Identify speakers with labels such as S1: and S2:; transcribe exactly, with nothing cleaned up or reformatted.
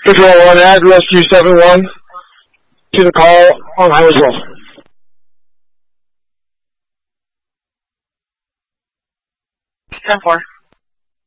S1: Control one, add rescue seven one to the call on Highway twelve.
S2: ten four.